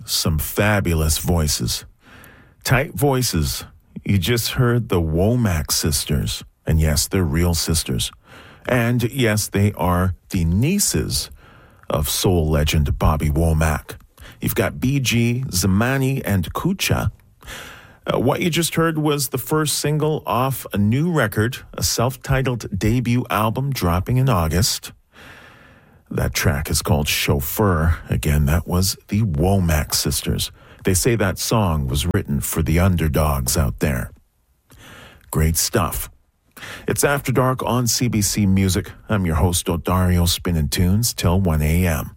some fabulous voices. Tight voices. You just heard the Womack sisters. And yes, they're real sisters. And yes, they are the nieces of soul legend Bobby Womack. You've got BG, Zamani, and Kucha. What you just heard was the first single off a new record, a self-titled debut album dropping in August. That track is called Chauffeur. Again, that was the Womack sisters. They say that song was written for the underdogs out there. Great stuff. It's After Dark on CBC Music. I'm your host, Odario, spinning tunes till 1 a.m.